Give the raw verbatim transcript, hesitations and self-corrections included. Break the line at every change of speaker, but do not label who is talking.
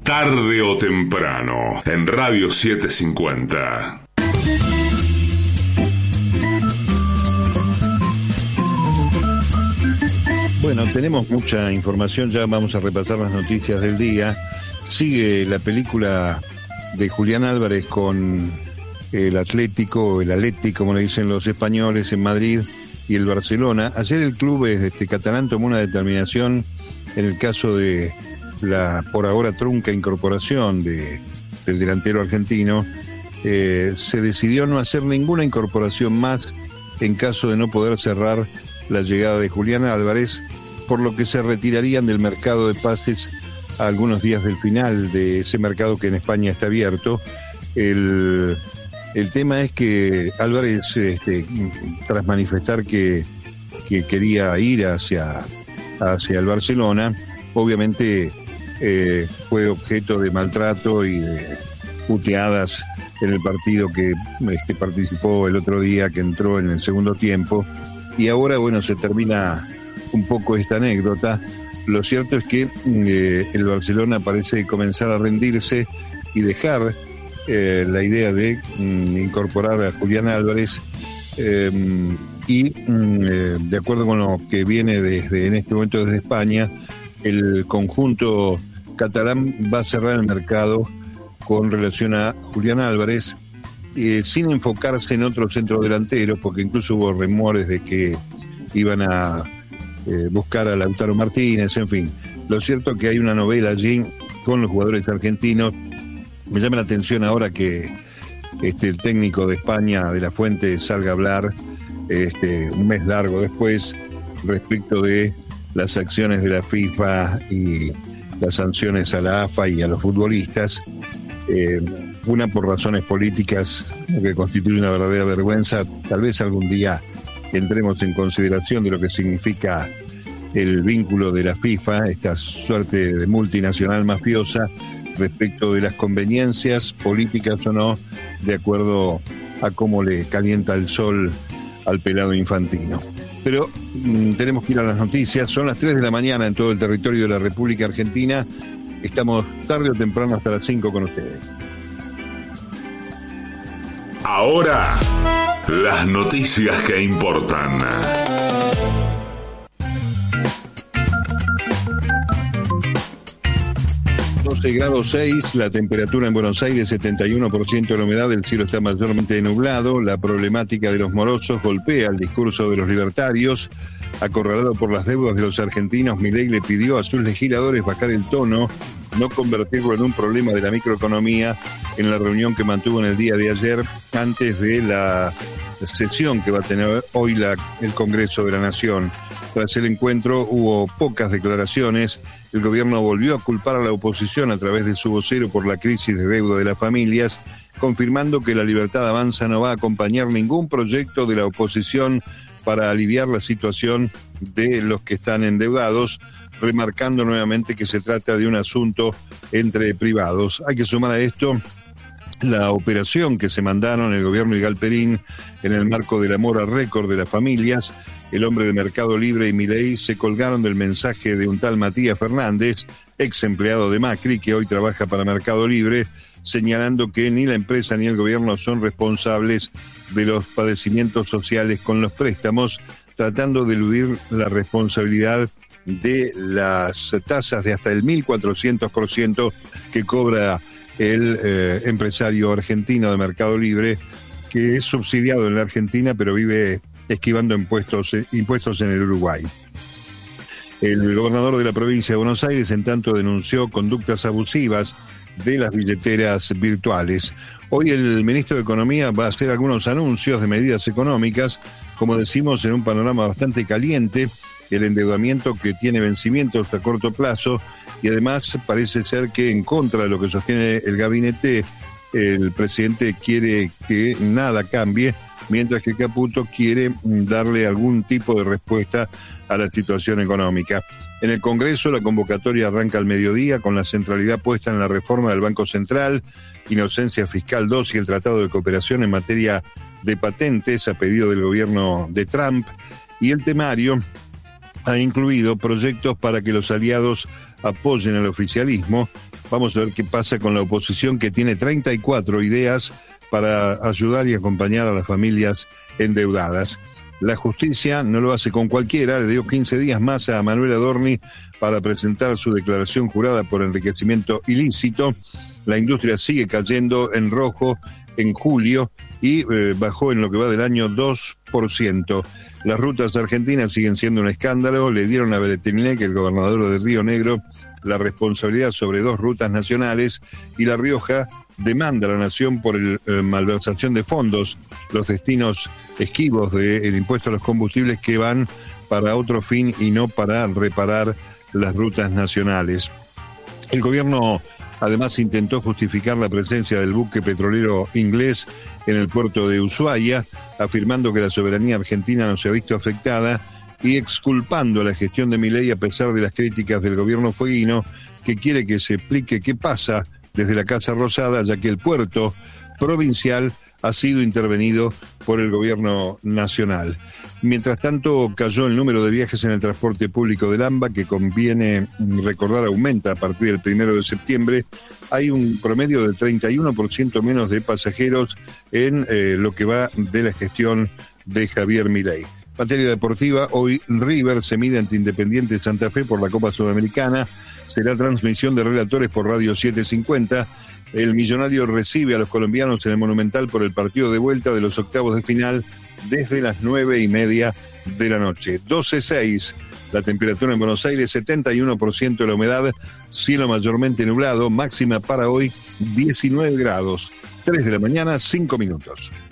Tarde o temprano, en Radio setecientos cincuenta.
Bueno, tenemos mucha información, ya vamos a repasar las noticias del día. Sigue la película de Julián Álvarez con el Atlético, el Atleti, como le dicen los españoles, en Madrid, y el Barcelona. Ayer el club este, catalán tomó una determinación en el caso de la por ahora trunca incorporación de, del delantero argentino. Eh, se decidió no hacer ninguna incorporación más en caso de no poder cerrar la llegada de Julián Álvarez, por lo que se retirarían del mercado de pases a algunos días del final de ese mercado que en España está abierto. El, el tema es que Álvarez, este, tras manifestar que, que quería ir hacia, hacia el Barcelona, obviamente eh, fue objeto de maltrato y de puteadas en el partido que este, participó el otro día, que entró en el segundo tiempo. Y ahora, bueno, se termina un poco esta anécdota. Lo cierto es que eh, el Barcelona parece comenzar a rendirse y dejar eh, la idea de mm, incorporar a Julián Álvarez eh, y mm, eh, de acuerdo con lo que viene desde en este momento desde España, el conjunto catalán va a cerrar el mercado con relación a Julián Álvarez, eh, sin enfocarse en otro centro delantero, porque incluso hubo rumores de que iban a eh, buscar a Lautaro Martínez, en fin. Lo cierto es que hay una novela allí con los jugadores argentinos. Me llama la atención ahora que este, el técnico de España, de la Fuente, salga a hablar este, un mes largo después respecto de las acciones de la FIFA y las sanciones a la A F A y a los futbolistas. Eh, una por razones políticas, que constituye una verdadera vergüenza. Tal vez algún día entremos en consideración de lo que significa el vínculo de la FIFA, esta suerte de multinacional mafiosa, respecto de las conveniencias políticas o no, de acuerdo a cómo le calienta el sol al pelado infantino. Pero mmm, tenemos que ir a las noticias. Son las tres de la mañana en todo el territorio de la República Argentina. Estamos tarde o temprano hasta las cinco con ustedes.
Ahora, las noticias que importan.
doce grados seis, la temperatura en Buenos Aires, setenta y uno por ciento de la humedad, el cielo está mayormente nublado. La problemática de los morosos golpea el discurso de los libertarios. Acorralado por las deudas de los argentinos, Milei le pidió a sus legisladores bajar el tono, no convertirlo en un problema de la microeconomía, en la reunión que mantuvo en el día de ayer, antes de la sesión que va a tener hoy la, el Congreso de la Nación. Tras el encuentro hubo pocas declaraciones. El gobierno volvió a culpar a la oposición a través de su vocero por la crisis de deuda de las familias, confirmando que la Libertad Avanza no va a acompañar ningún proyecto de la oposición para aliviar la situación de los que están endeudados, remarcando nuevamente que se trata de un asunto entre privados. Hay que sumar a esto la operación que se mandaron el gobierno y Galperín en el marco del amor al récord de las familias. El hombre de Mercado Libre y Milei se colgaron del mensaje de un tal Matías Fernández, ex empleado de Macri, que hoy trabaja para Mercado Libre, señalando que ni la empresa ni el gobierno son responsables de los padecimientos sociales con los préstamos, tratando de eludir la responsabilidad de las tasas de hasta el mil cuatrocientos por ciento que cobra el eh, empresario argentino de Mercado Libre, que es subsidiado en la Argentina, pero vive esquivando impuestos, eh, impuestos en el Uruguay. El gobernador de la provincia de Buenos Aires, en tanto, denunció conductas abusivas de las billeteras virtuales. Hoy el ministro de Economía va a hacer algunos anuncios de medidas económicas, como decimos, en un panorama bastante caliente, el endeudamiento que tiene vencimientos a corto plazo, y además parece ser que, en contra de lo que sostiene el gabinete, el presidente quiere que nada cambie, mientras que Caputo quiere darle algún tipo de respuesta a la situación económica. En el Congreso, la convocatoria arranca al mediodía con la centralidad puesta en la reforma del Banco Central, Inocencia Fiscal dos y el Tratado de Cooperación en materia de patentes a pedido del gobierno de Trump, y el temario ha incluido proyectos para que los aliados apoyen al oficialismo, Vamos a ver qué pasa con la oposición, que tiene treinta y cuatro ideas para ayudar y acompañar a las familias endeudadas. La justicia no lo hace con cualquiera, le dio quince días más a Manuel Adorni para presentar su declaración jurada por enriquecimiento ilícito. La industria sigue cayendo en rojo en julio y eh, bajó en lo que va del año dos por ciento. Las rutas argentinas siguen siendo un escándalo. Le dieron a Beretilnec, el gobernador de Río Negro, la responsabilidad sobre dos rutas nacionales, y La Rioja demanda a la nación por el, eh, malversación de fondos, los destinos esquivos del impuesto a los combustibles que van para otro fin y no para reparar las rutas nacionales. El gobierno además intentó justificar la presencia del buque petrolero inglés en el puerto de Ushuaia, afirmando que la soberanía argentina no se ha visto afectada y exculpando a la gestión de Milei a pesar de las críticas del gobierno fueguino, que quiere que se explique qué pasa desde la Casa Rosada, ya que el puerto provincial ha sido intervenido por el gobierno nacional. Mientras tanto, cayó el número de viajes en el transporte público del AMBA, que conviene recordar aumenta a partir del primero de septiembre. Hay un promedio del treinta y uno por ciento menos de pasajeros en eh, lo que va de la gestión de Javier Milei. Materia deportiva, hoy River se mide ante Independiente Santa Fe por la Copa Sudamericana. Será transmisión de relatores por Radio setecientos cincuenta. El Millonario recibe a los colombianos en el Monumental por el partido de vuelta de los octavos de final desde las nueve y media de la noche. doce seis, la temperatura en Buenos Aires, setenta y uno por ciento de la humedad, cielo mayormente nublado, máxima para hoy diecinueve grados, tres de la mañana, cinco minutos.